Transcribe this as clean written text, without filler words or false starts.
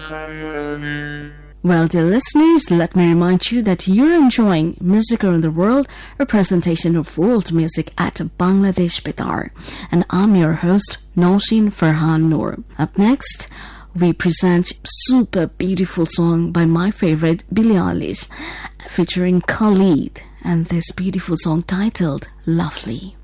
Well, dear listeners, let me remind you that you're enjoying Music Around the World, a presentation of world music at Bangladesh Betar. And I'm your host, Noshin Farhan Noor. Up next, we present super beautiful song by my favorite Billie Eilish, featuring Khalid, and this beautiful song titled Lovely.